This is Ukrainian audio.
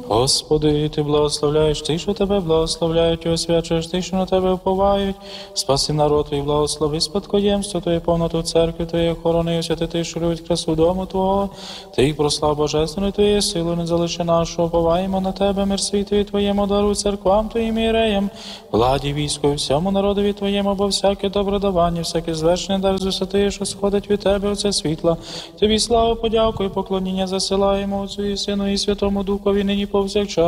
Господи, Ти благословляєш тих, що Тебе благословляють, і освячуєш тих, що на Тебе вповають. Спаси народ Твій, благослови спадкоємство Твоє, повноту церкви Твоєї, охорони і освяти тих, що любить красу дому Твого. Ти їх прослав божественною Твоєю силою, не залиши нашого, уповаємо на Тебе, мир світові Твоєму, даруй церквам Твоїм і іреям, владі війську і всьому народові Твоєму, бо всяке добродавання, всяке звершення дар з висоти, що сходить від Тебе, оце світла. Тобі славу, подяку і поклоніння засилаємо Отцю і Сину і Святому Духові, нині повсякчас